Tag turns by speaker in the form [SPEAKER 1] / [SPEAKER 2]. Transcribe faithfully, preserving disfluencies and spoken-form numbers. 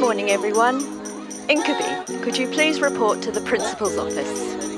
[SPEAKER 1] morning, everyone. Inkaby, could you please report to the principal's office?